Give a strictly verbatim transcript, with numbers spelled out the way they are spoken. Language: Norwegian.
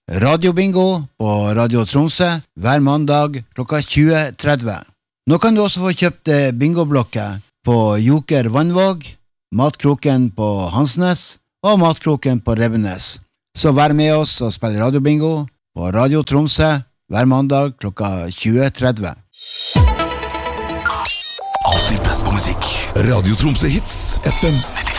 Radiobingo på Radio Tromsø hver mandag klokka tjue tretti. Nå kan du også få kjøpt bingoblokker på Joker Vannvåg, Matkroken på Hansnes og Matkroken på Rebbenes. Så vær med oss og spill radiobingo på Radio Tromsø hver mandag klokka tjue tretti. Alltid best på musikk. Radio Tromsø Hits F M nittifem.